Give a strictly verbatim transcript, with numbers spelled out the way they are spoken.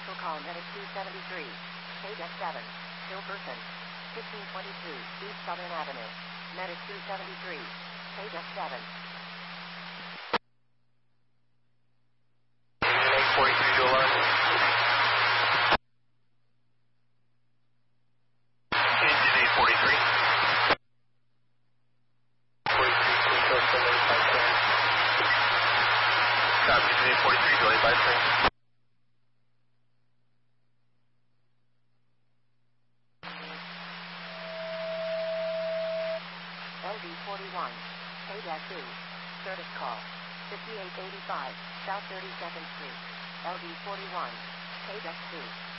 Special call Medic two seventy-three. K deck seven. Still person. fifteen twenty-two East Southern Avenue. Medic two seventy-three. K deck seven. eight forty-three to alarm. Engine eight forty-three. forty-three, Copy, eight forty-three, delayed by train. L D forty-one. K deck two. Service call. fifty-eight eighty-five South thirty-second Street. L D forty-one. K deck two.